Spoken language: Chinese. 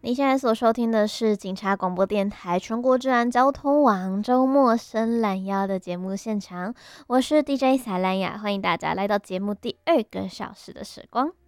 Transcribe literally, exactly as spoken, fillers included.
你现在所收听的是警察广播电台全国治安交通网周末伸懒腰的节目现场，我是 D J 撒兰雅，欢迎大家来到节目第二个小时的时光。